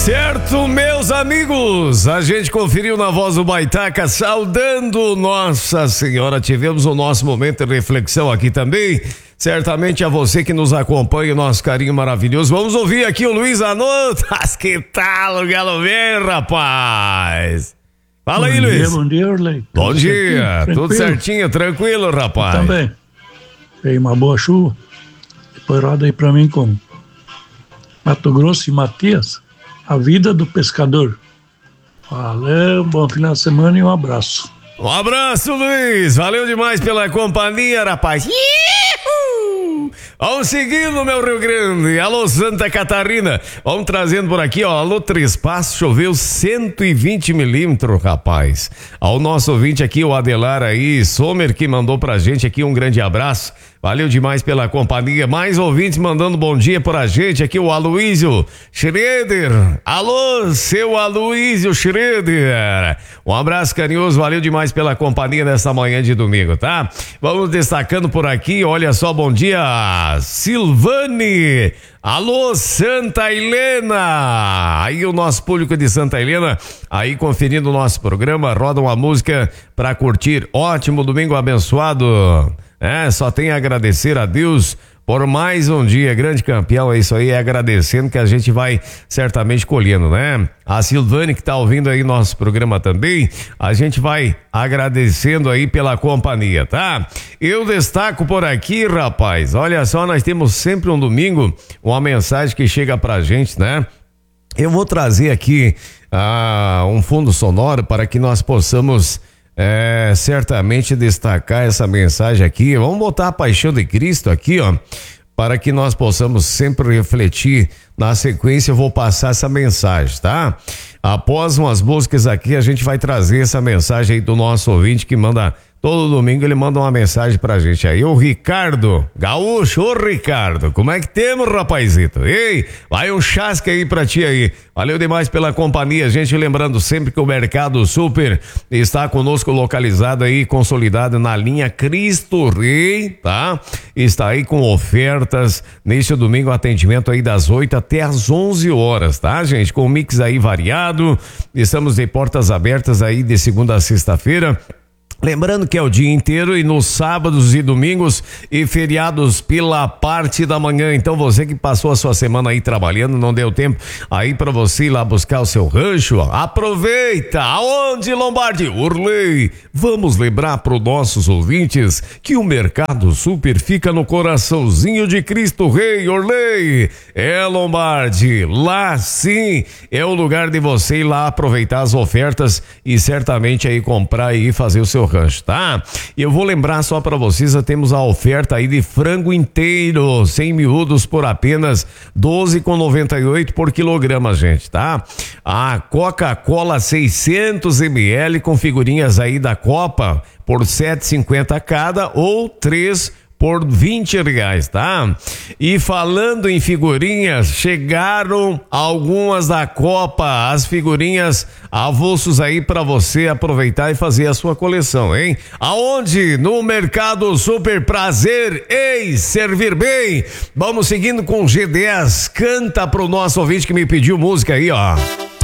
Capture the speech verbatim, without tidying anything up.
Certo, meus amigos, a gente conferiu na voz do Baitaca, saudando Nossa Senhora. Tivemos o nosso momento de reflexão aqui também. Certamente a você que nos acompanha, o nosso carinho maravilhoso. Vamos ouvir aqui o Luiz Anotas. Que tal o Galo Verde, rapaz? Fala bom aí, dia, Luiz. Bom dia, Orley. Bom Tudo dia, certinho? tudo certinho, tranquilo, rapaz. Eu também. Veio uma boa chuva. Depois roda aí pra mim com Mato Grosso e Matias. A vida do pescador. Valeu, bom final de semana e um abraço. Um abraço, Luiz. Valeu demais pela companhia, rapaz. Iuhu! Vamos seguindo, meu Rio Grande. Alô, Santa Catarina. Vamos trazendo por aqui, ó. Alô, Três Passos. Choveu cento e vinte milímetros, rapaz. Ao nosso ouvinte aqui, o Adelar aí, Sommer, que mandou pra gente aqui um grande abraço. Valeu demais pela companhia. Mais ouvintes mandando bom dia pra gente. Aqui o Aloísio Schroeder. Alô, seu Aloísio Schroeder. Um abraço carinhoso. Valeu demais pela companhia nessa manhã de domingo, tá? Vamos destacando por aqui. Olha só, bom dia, Silvane. Alô, Santa Helena. Aí o nosso público de Santa Helena, aí conferindo o nosso programa. Roda uma música pra curtir. Ótimo domingo abençoado. É, só tem a agradecer a Deus por mais um dia, grande campeão, é isso aí, é agradecendo que a gente vai certamente colhendo, né? A Silvane que tá ouvindo aí nosso programa também, a gente vai agradecendo aí pela companhia, tá? Eu destaco por aqui, rapaz, olha só, nós temos sempre um domingo uma mensagem que chega pra gente, né? Eu vou trazer aqui ah, um fundo sonoro para que nós possamos É, certamente destacar essa mensagem aqui. Vamos botar a paixão de Cristo aqui, ó, para que nós possamos sempre refletir. Na sequência eu vou passar essa mensagem, tá? Após umas músicas aqui, a gente vai trazer essa mensagem aí do nosso ouvinte que manda, todo domingo ele manda uma mensagem pra gente aí. O Ricardo Gaúcho, ô Ricardo, como é que temos, rapazito? Ei, vai um chasque aí pra ti aí. Valeu demais pela companhia, gente, lembrando sempre que o Mercado Super está conosco localizado aí, consolidado na linha Cristo Rei, tá? Está aí com ofertas neste domingo, atendimento aí das oito até as onze horas, tá, gente? Com mix aí variado, estamos de portas abertas aí de segunda a sexta-feira. Lembrando que é o dia inteiro e nos sábados e domingos e feriados pela parte da manhã. Então você que passou a sua semana aí trabalhando, não deu tempo aí pra você ir lá buscar o seu rancho, ó, aproveita. Aonde, Lombardi? Urlei. Vamos lembrar para os nossos ouvintes que o Mercado Super fica no coraçãozinho de Cristo Rei, Urlei. É, Lombardi, lá sim é o lugar de você ir lá aproveitar as ofertas e certamente aí comprar e fazer o seu rancho, tá? E eu vou lembrar só para vocês, temos a oferta aí de frango inteiro, cem miúdos por apenas doze reais e noventa e oito centavos por quilograma, gente, tá? A Coca-Cola seiscentos mililitros com figurinhas aí da Copa por sete reais e cinquenta centavos cada ou três por vinte reais, tá? E falando em figurinhas, chegaram algumas da Copa, as figurinhas avulsos aí pra você aproveitar e fazer a sua coleção, hein? Aonde? No Mercado Super. Prazer em servir bem. Vamos seguindo com G dez, canta pro nosso ouvinte que me pediu música aí, ó.